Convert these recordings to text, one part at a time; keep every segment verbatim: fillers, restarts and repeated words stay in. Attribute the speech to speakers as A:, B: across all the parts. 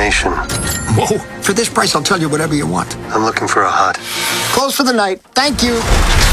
A: information.
B: Whoa. For this price, I'll tell you whatever you want.
A: I'm looking for a hut.
B: Close for the night. Thank you.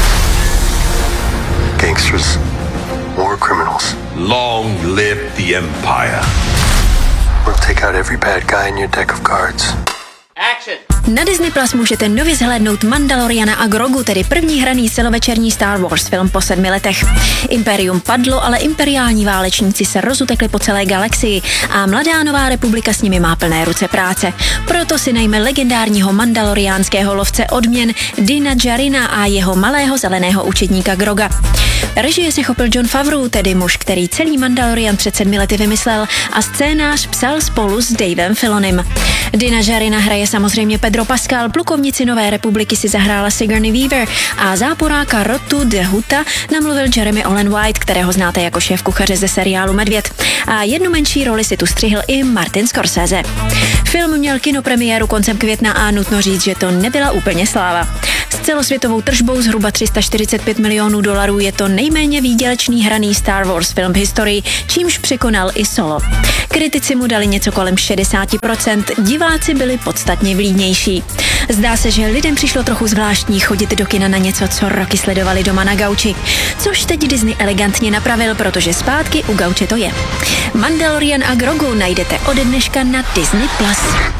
A: Gangsters. War criminals.
C: Long live the Empire.
A: We'll take out every bad guy in your deck of cards.
D: Action.
E: Na Disney Plus můžete nově zhlédnout Mandaloriana a Grogu, tedy první hraný celovečerní Star Wars film po sedmi letech. Imperium padlo, ale imperiální válečníci se rozutekli po celé galaxii a mladá nová republika s nimi má plné ruce práce. Proto si najme legendárního mandaloriánského lovce odměn Dina Djarina a jeho malého zeleného učedníka Groga. Režie se chopil Jon Favreau, tedy muž, který celý Mandalorian před sedmi lety vymyslel a scénář psal spolu s Davem Filonim. Dina Djarina hraje samozřejmě Pedro Pascal, plukovnici Nové republiky si zahrála Sigourney Weaver a záporáka Rotu de Huta namluvil Jeremy Allen White, kterého znáte jako šéf kuchaře ze seriálu Medvěd. A jednu menší roli si tu střihl i Martin Scorsese. Film měl kinopremiéru koncem května a nutno říct, že to nebyla úplně sláva. S celosvětovou tržbou zhruba tři sta čtyřicet pět milionů dolarů je to nejméně výdělečný hraný Star Wars film v historii, čímž překonal i Solo. Kritici mu dali něco kolem šedesát procent, diváci byli podstatně vlídnější. Zdá se, že lidem přišlo trochu zvláštní chodit do kina na něco, co roky sledovali doma na gauči. Což teď Disney elegantně napravil, protože zpátky u gauče to je. Mandalorian a Grogu najdete ode dneška na Disney Plus.